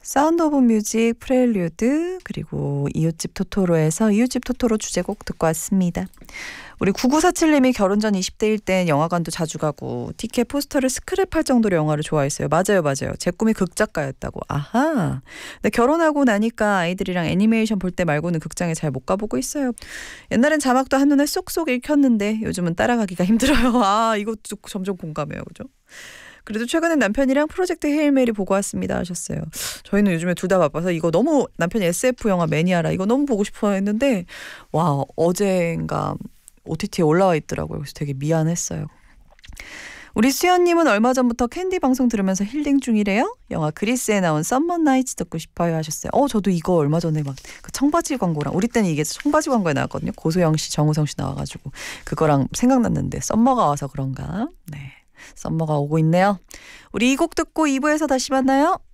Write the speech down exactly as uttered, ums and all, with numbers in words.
사운드 오브 뮤직 프렐류드 그리고 이웃집 토토로에서 이웃집 토토로 주제곡 듣고 왔습니다. 우리 구구사칠님이 결혼 전 이십 대일 땐 영화관도 자주 가고 티켓 포스터를 스크랩할 정도로 영화를 좋아했어요. 맞아요 맞아요. 제 꿈이 극작가였다고. 아하. 근데 결혼하고 나니까 아이들이랑 애니메이션 볼 때 말고는 극장에 잘 못 가보고 있어요. 옛날엔 자막도 한눈에 쏙쏙 읽혔는데 요즘은 따라가기가 힘들어요. 아 이것도 점점 공감해요. 그죠? 그래도 최근에 남편이랑 프로젝트 헤일 메리 보고 왔습니다 하셨어요. 저희는 요즘에 둘 다 바빠서 이거 너무 남편이 에스에프 영화 매니아라 이거 너무 보고 싶어 했는데 와 어젠가 오티티에 올라와 있더라고요. 그래서 되게 미안했어요. 우리 수연님은 얼마 전부터 캔디 방송 들으면서 힐링 중이래요. 영화 그리스에 나온 썸머 나이츠 듣고 싶어요 하셨어요. 어 저도 이거 얼마 전에 막 그 청바지 광고랑 우리 때는 이게 청바지 광고에 나왔거든요. 고소영 씨, 정우성 씨 나와가지고 그거랑 생각났는데 썸머가 와서 그런가. 네. 썸머가 오고 있네요. 우리 이 곡 듣고 이 부에서 다시 만나요.